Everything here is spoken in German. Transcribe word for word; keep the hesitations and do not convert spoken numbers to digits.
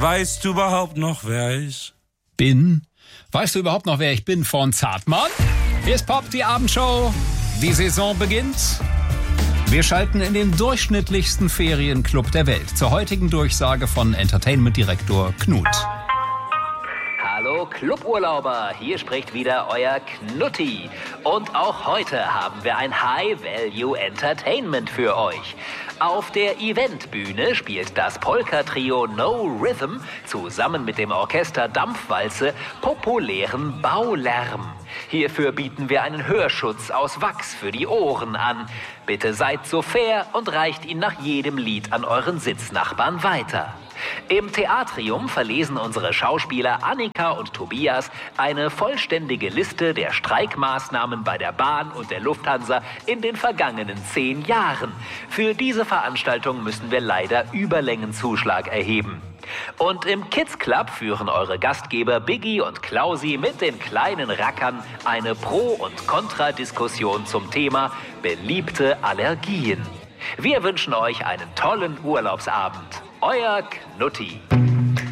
Weißt du überhaupt noch, wer ich bin? Weißt du überhaupt noch, wer ich bin von Zartmann? Hier ist Pop, die Abendshow. Die Saison beginnt. Wir schalten in den durchschnittlichsten Ferienclub der Welt zur heutigen Durchsage von Entertainment-Direktor Knut. Hallo Cluburlauber, hier spricht wieder euer Knutti. Und auch heute haben wir ein High-Value-Entertainment für euch. Auf der Eventbühne spielt das Polka-Trio No Rhythm zusammen mit dem Orchester Dampfwalze populären Baulärm. Hierfür bieten wir einen Hörschutz aus Wachs für die Ohren an. Bitte seid so fair und reicht ihn nach jedem Lied an euren Sitznachbarn weiter. Im Theatrium verlesen unsere Schauspieler Annika und Tobias eine vollständige Liste der Streikmaßnahmen bei der Bahn und der Lufthansa in den vergangenen zehn Jahren. Für diese Veranstaltung müssen wir leider Überlängenzuschlag erheben. Und im Kids Club führen eure Gastgeber Biggie und Klausi mit den kleinen Rackern eine Pro- und Kontra-Diskussion zum Thema beliebte Allergien. Wir wünschen euch einen tollen Urlaubsabend. Euer Knutti.